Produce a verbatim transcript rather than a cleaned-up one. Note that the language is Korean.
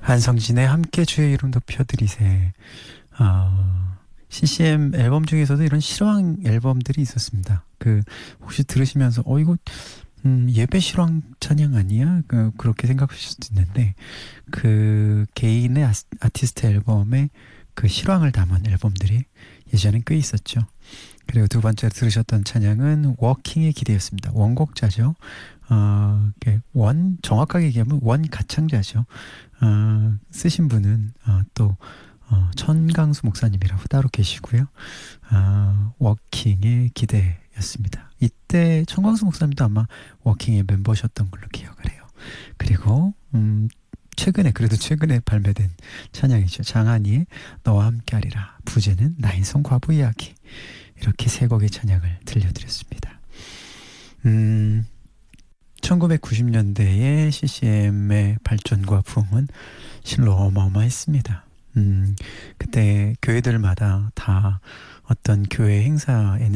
한성진의 함께 주의 이름 높여드리세. 어, 씨씨엠 앨범 중에서도 이런 실황 앨범들이 있었습니다. 그 혹시 들으시면서 어 이거 음, 예배 실황 찬양 아니야? 그, 그렇게 생각하실 수도 있는데 그 개인의 아, 아티스트 앨범에 그 실황을 담은 앨범들이 예전엔 꽤 있었죠. 그리고 두 번째로 들으셨던 찬양은 워킹의 기대였습니다. 원곡자죠. 어, 원 정확하게 얘기하면 원 가창자죠. 어, 쓰신 분은 어, 또 어, 천강수 목사님이라고 따로 계시고요. 어, 워킹의 기대였습니다. 이때 천강수 목사님도 아마 워킹의 멤버셨던 걸로 기억을 해요. 그리고 음, 최근에 그래도 최근에 발매된 찬양이죠. 장한이의 너와 함께하리라. 부제는 나인성 과부 이야기. 이렇게 세 곡의 찬양을 들려드렸습니다. 음, 천구백구십 년대의 씨씨엠의 발전과 부흥은 실로 어마어마했습니다. 음, 그때 교회들마다 다 어떤 교회 행사에는